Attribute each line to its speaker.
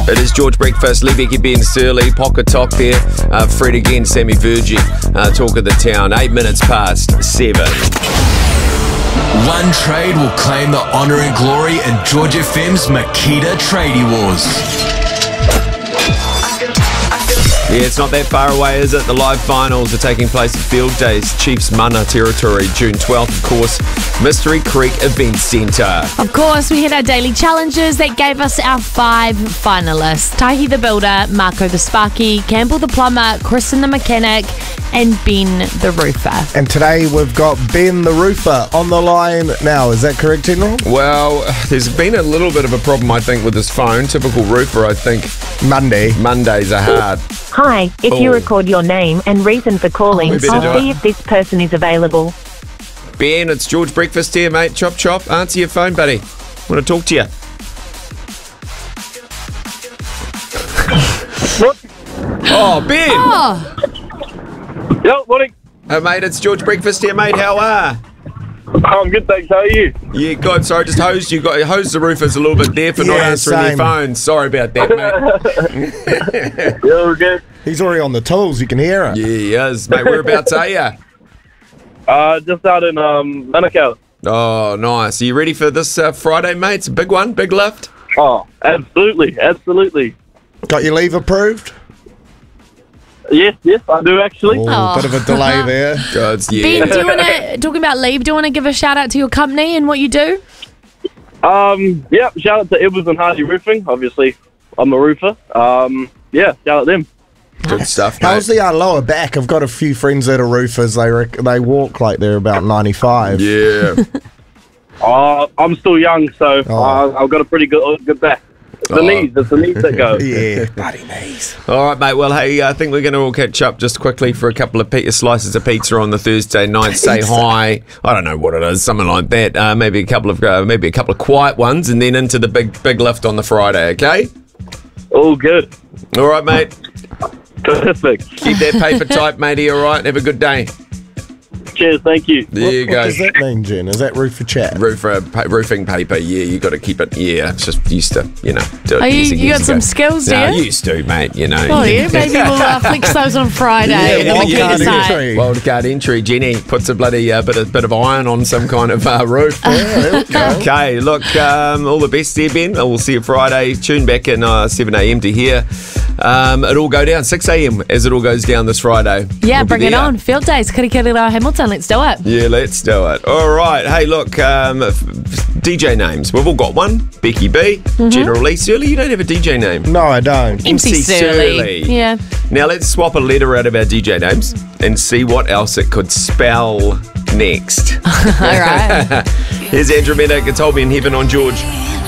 Speaker 1: It is George Breakfast, Lee Becky, Ben Surley, Pocket Talk there. Fred again, Sammy Virgie, talk of the town. 8 minutes past 7.
Speaker 2: One trade will claim the honour and glory in George FM's Makita Tradie Wars.
Speaker 1: Yeah, it's not that far away, is it? The live finals are taking place at Field Days, Chiefs Mana Territory, June 12th, of course, Mystery Creek Event Centre.
Speaker 3: Of course, we had our daily challenges that gave us our 5 finalists. Tahi the Builder, Marco the Sparky, Campbell the Plumber, Kristen the Mechanic, and Ben the Roofer.
Speaker 4: And today we've got Ben the Roofer on the line now. Is that correct, General?
Speaker 1: Well, there's been a little bit of a problem, I think, with his phone. Typical roofer, I think. Mondays are hard.
Speaker 5: Hi, if you record your name and reason for calling,
Speaker 1: We better
Speaker 5: I'll
Speaker 1: do
Speaker 5: see
Speaker 1: it.
Speaker 5: if this person is available.
Speaker 1: Ben, it's George Breakfast here, mate. Chop, chop. Answer your phone, buddy. Want to talk to you.
Speaker 6: What?
Speaker 1: Oh, Ben!
Speaker 3: Oh,
Speaker 6: Yo, morning.
Speaker 1: Mate, it's George Breakfast here, mate. How are?
Speaker 6: I'm good, thanks. How are you?
Speaker 1: Yeah, God, sorry, I just hosed you. Hosed the roofers a little bit there for not
Speaker 4: Yeah,
Speaker 1: answering their
Speaker 4: same.
Speaker 1: phones. Sorry about that, mate.
Speaker 6: Yeah, we're good.
Speaker 4: He's already on the tools. You can hear it.
Speaker 1: Yeah, he is, mate. Whereabouts are you?
Speaker 6: Just out in Manukau.
Speaker 1: Oh, nice. Are you ready for this Friday, mate? It's a big one, big lift.
Speaker 6: Oh, absolutely.
Speaker 4: Got your leave approved?
Speaker 6: Yes, I do actually.
Speaker 4: Oh, bit of a delay there.
Speaker 1: God's,
Speaker 3: Ben,
Speaker 1: yeah.
Speaker 3: do you want to, talking about leave, do you want to give a shout out to your company and what you do?
Speaker 6: Yeah, shout out to Edwards and Hardy Roofing. Obviously, I'm a roofer. Yeah, shout out them.
Speaker 1: Good stuff, mate.
Speaker 4: How's the lower back? I've got a few friends that are roofers. They walk like they're about 95.
Speaker 1: Yeah.
Speaker 6: I'm still young, so
Speaker 4: Oh.
Speaker 6: I've got a pretty good back. It's the knees that go.
Speaker 4: Yeah, bloody knees.
Speaker 1: All right, mate. Well, hey, I think we're going to all catch up just quickly for a couple of slices of pizza on the Thursday night. Say hi. I don't know what it is, something like that. Maybe a couple of quiet ones, and then into the big lift on the Friday. Okay.
Speaker 6: All good.
Speaker 1: All right, mate.
Speaker 6: Perfect.
Speaker 1: Keep that paper tight, matey. All right. Have a good day.
Speaker 6: Cheers, thank you.
Speaker 1: There you
Speaker 4: What
Speaker 1: go.
Speaker 4: does that mean, Jen? Is that roofer chat?
Speaker 1: Roofing paper, yeah, you got to keep it. Yeah, it's just used to, do it.
Speaker 3: Oh,
Speaker 1: years
Speaker 3: you got
Speaker 1: ago.
Speaker 3: some skills, do
Speaker 1: No,
Speaker 3: you?
Speaker 1: used to, mate.
Speaker 3: Oh, yeah, maybe we'll flex those on Friday.
Speaker 4: Yeah,
Speaker 3: on the
Speaker 4: wildcard
Speaker 3: Makita side.
Speaker 4: entry.
Speaker 1: Wildcard entry. Jenny puts a bloody bit of iron on some kind of roof. Okay, look, all the best there, Ben. We'll see you Friday. Tune back in 7 a.m. to hear it all go down. 6 a.m. as it all goes down this Friday.
Speaker 3: Yeah,
Speaker 1: We'll be
Speaker 3: bring it
Speaker 1: there.
Speaker 3: on. Field days, Kirikiri Hamilton. Let's do it.
Speaker 1: Yeah, let's do it. All right. Hey, look, DJ names. We've all got one. Becky B, General Lee Surley. You don't have a DJ name.
Speaker 4: No, I don't.
Speaker 3: MC Surly. Yeah.
Speaker 1: Now let's swap a letter out of our DJ names and see what else it could spell next.
Speaker 3: All right.
Speaker 1: Here's Andrew Mendick. It's Holby in Heaven on George.